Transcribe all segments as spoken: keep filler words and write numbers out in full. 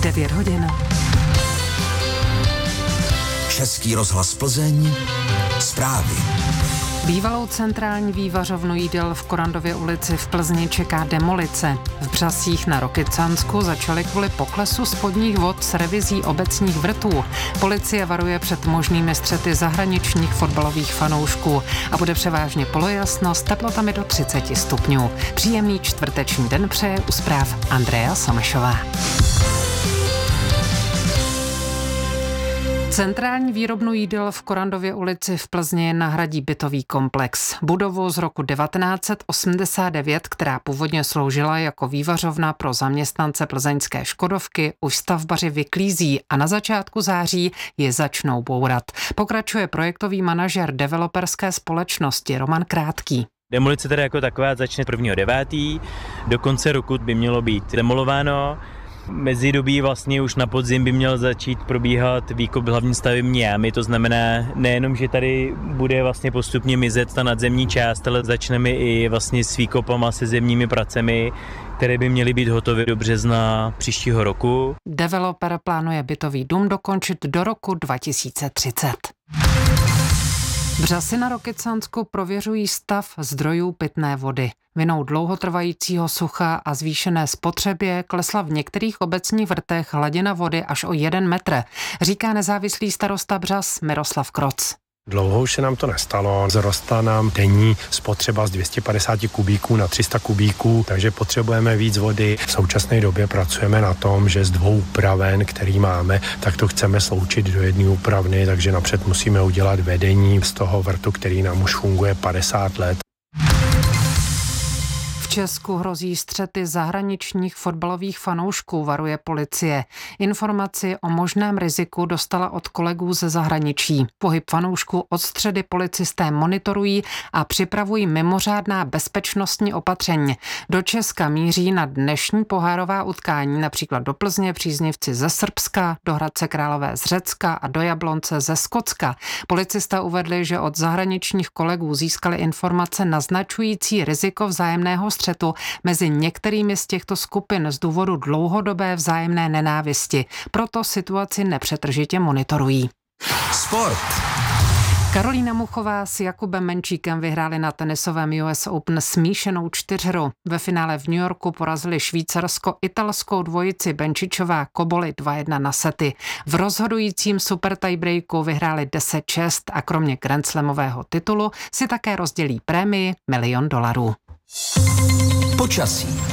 devět hodin. Český rozhlas Plzeň, zprávy. Bývalou centrální vývařovnu jídel v Korandově ulici v Plzni čeká demolice. V Břasích na Rokycansku začaly kvůli poklesu spodních vod s revizí obecních vrtů. Policie varuje před možnými střety zahraničních fotbalových fanoušků a bude převážně polojasno s teplotami do třicet stupňů. Příjemný čtvrteční den přeje u zpráv Andrea Samešová. Centrální výrobnu jídel v Korandově ulici v Plzni nahradí bytový komplex. Budovu z roku devatenáct set osmdesát devět, která původně sloužila jako vývařovna pro zaměstnance plzeňské Škodovky, už stavbaři vyklízí a na začátku září ji začnou bourat. Pokračuje projektový manažer developerské společnosti Roman Krátký. Demolice tedy jako taková začne prvního devátého Do konce roku by mělo být demolováno. Mezidobí vlastně už na podzim by měl začít probíhat výkop hlavní stavební jámy, to znamená nejenom, že tady bude vlastně postupně mizet ta nadzemní část, ale začneme i vlastně s výkopama se zemními pracemi, které by měly být hotové do března příštího roku. Developer plánuje bytový dům dokončit do roku dva tisíce třicet. Břasy na Rokycansku prověřují stav zdrojů pitné vody. Vinou dlouhotrvajícího sucha a zvýšené spotřebě klesla v některých obecních vrtech hladina vody až o jeden metr, říká nezávislý starosta Břas Miroslav Kroc. Dlouho už se nám to nestalo, zrostla nám denní spotřeba z dvě stě padesát kubíků na tři sta kubíků, takže potřebujeme víc vody. V současné době pracujeme na tom, že z dvou úpraven, který máme, tak to chceme sloučit do jedné úpravny, takže napřed musíme udělat vedení z toho vrtu, který nám už funguje padesát let. V Česku hrozí střety zahraničních fotbalových fanoušků, varuje policie. Informaci o možném riziku dostala od kolegů ze zahraničí. Pohyb fanoušků od středy policisté monitorují a připravují mimořádná bezpečnostní opatření. Do Česka míří na dnešní pohárová utkání, například do Plzně příznivci ze Srbska, do Hradce Králové z Řecka a do Jablonce ze Skotska. Policisté uvedli, že od zahraničních kolegů získali informace naznačující riziko vzájemného střetu mezi některými z těchto skupin z důvodu dlouhodobé vzájemné nenávisti. Proto situaci nepřetržitě monitorují. Sport. Karolína Muchová s Jakubem Menčíkem vyhráli na tenisovém U S Open smíšenou čtyřhru. Ve finále v New Yorku porazili švýcarsko-italskou dvojici Benčičová Koboli dva jedna na sety. V rozhodujícím super tiebreaku vyhráli deset šest a kromě grandslamového titulu si také rozdělí prémii milion dolarů. Počasí.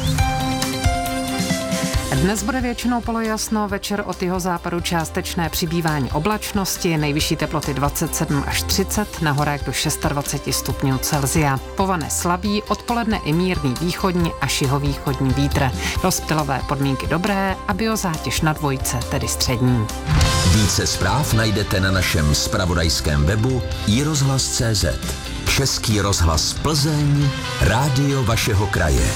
Dnes bude většinou polojasno, večer od jihozápadu částečné přibývání oblačnosti, nejvyšší teploty dvacet sedm až třicet, na horách do dvacet šest stupňů Celsia. Povane slabý, odpoledne i mírný východní až jihovýchodní vítr. Rozptylové podmínky dobré a biozátěž na dvojce, tedy střední. Více zpráv najdete na našem zpravodajském webu i rozhlas tečka cé zet. Český rozhlas Plzeň, rádio vašeho kraje.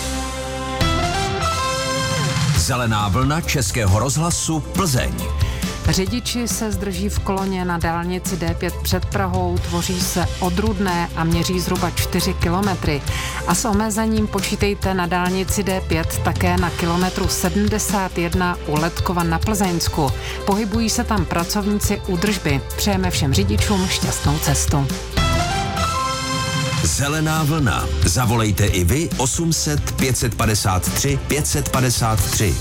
Zelená vlna Českého rozhlasu Plzeň. Řidiči se zdrží v koloně na dálnici D pět před Prahou, tvoří se odrůdné a měří zhruba čtyři kilometry. A s omezením počítejte na dálnici D pět také na kilometru sedmdesát jedna u Letkova na Plzeňsku. Pohybují se tam pracovníci údržby. Přejeme všem řidičům šťastnou cestu. Zelená vlna. Zavolejte i vy osm set pět set padesát tři pět set padesát tři.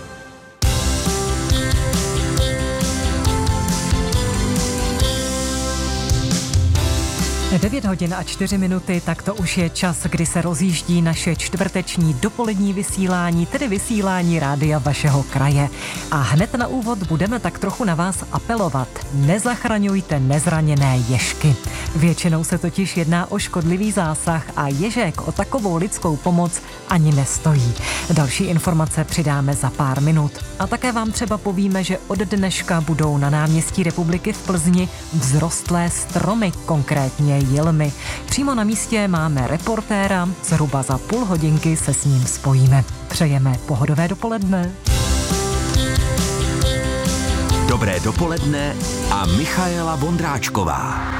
devět hodin a čtyři minuty, tak to už je čas, kdy se rozjíždí naše čtvrteční dopolední vysílání, tedy vysílání rádia vašeho kraje. A hned na úvod budeme tak trochu na vás apelovat. Nezachraňujte nezraněné ježky. Většinou se totiž jedná o škodlivý zásah a ježek o takovou lidskou pomoc ani nestojí. Další informace přidáme za pár minut. A také vám třeba povíme, že od dneška budou na náměstí Republiky v Plzni vzrostlé stromy, konkrétně jilmy. Přímo na místě máme reportéra, zhruba za půl hodinky se s ním spojíme. Přejeme pohodové dopoledne. Dobré dopoledne a Michaela Vondráčková.